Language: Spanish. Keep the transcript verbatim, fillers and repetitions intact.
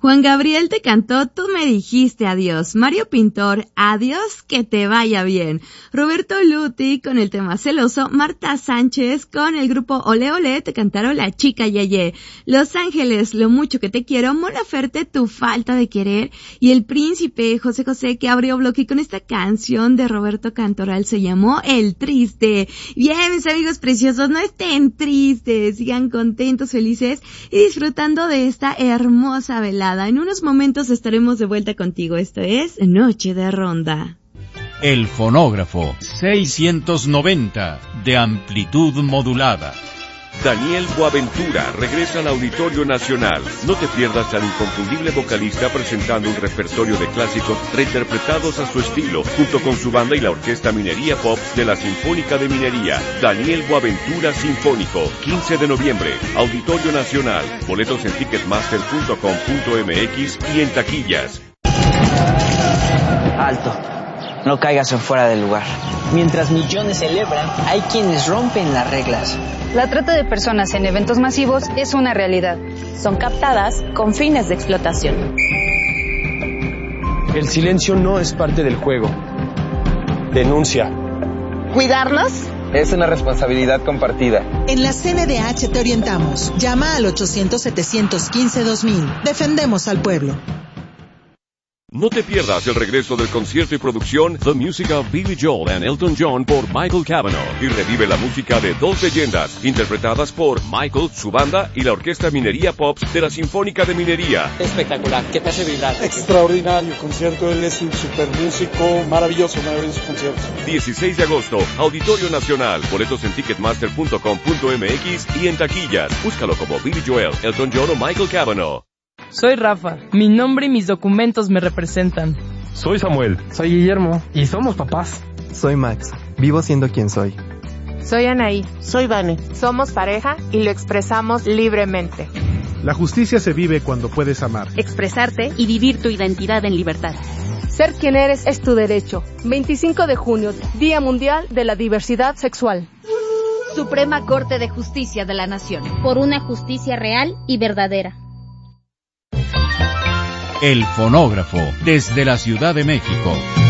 Juan Gabriel te cantó Tú me dijiste adiós. Mario Pintor, adiós, que te vaya bien. Roberto Luti con el tema Celoso. Marta Sánchez con el grupo Ole Ole te cantaron La Chica Yeye. Los Ángeles, Lo mucho que te quiero. Mon Laferte, Tu falta de querer. Y el príncipe José José, que abrió bloque con esta canción de Roberto Cantoral, se llamó El Triste. Bien, mis amigos preciosos, no estén tristes, sigan contentos, felices y disfrutando de esta hermosa velada. En unos momentos estaremos de vuelta contigo. Esto es Noche de Ronda. El fonógrafo seiscientos noventa de amplitud modulada. Daniel Boaventura regresa al Auditorio Nacional. No te pierdas al inconfundible vocalista presentando un repertorio de clásicos reinterpretados a su estilo, junto con su banda y la Orquesta Minería Pop de la Sinfónica de Minería. Daniel Boaventura Sinfónico, quince de noviembre, Auditorio Nacional. Boletos en ticketmaster punto com punto m x y en taquillas. Alto. No caigas en fuera del lugar. Mientras millones celebran, hay quienes rompen las reglas. La trata de personas en eventos masivos es una realidad. Son captadas con fines de explotación. El silencio no es parte del juego. Denuncia. ¿Cuidarnos? Es una responsabilidad compartida. En la C N D H te orientamos. Llama al ochocientos, setecientos quince, dos mil. Defendemos al pueblo. No te pierdas el regreso del concierto y producción The Music of Billy Joel and Elton John por Michael Cavanaugh y revive la música de dos leyendas interpretadas por Michael, su banda y la Orquesta Minería Pops de la Sinfónica de Minería. Espectacular, que te hace vibrar. Extraordinario concierto, él es un super músico, maravilloso, maravilloso concierto. dieciséis de agosto, Auditorio Nacional, boletos en ticketmaster punto com punto m x y en taquillas. Búscalo como Billy Joel, Elton John o Michael Cavanaugh. Soy Rafa, mi nombre y mis documentos me representan. Soy Samuel. Soy Guillermo. Y somos papás. Soy Max, vivo siendo quien soy. Soy Anaí. Soy Vane. Somos pareja y lo expresamos libremente. La justicia se vive cuando puedes amar, expresarte y vivir tu identidad en libertad. Ser quien eres es tu derecho. veinticinco de junio, Día Mundial de la Diversidad Sexual. Suprema Corte de Justicia de la Nación. Por una justicia real y verdadera. El fonógrafo, desde la Ciudad de México.